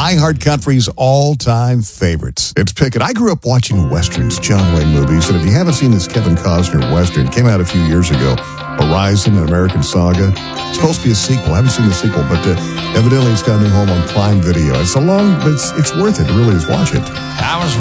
iHeartCountry's all-time favorites. It's Pickett. I grew up watching Westerns, John Wayne movies, and if you haven't seen this Kevin Costner Western, it came out a few years ago, Horizon, an American Saga. It's supposed to be a sequel. I haven't seen the sequel, but evidently it's coming home on Prime Video. It's a long, but it's worth it. It really is. Watch it. I was